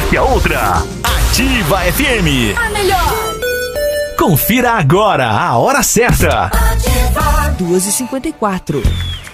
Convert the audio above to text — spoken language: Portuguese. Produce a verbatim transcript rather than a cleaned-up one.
que a outra. Ativa F M. A melhor. Confira agora a hora certa. duas e cinquenta e quatro.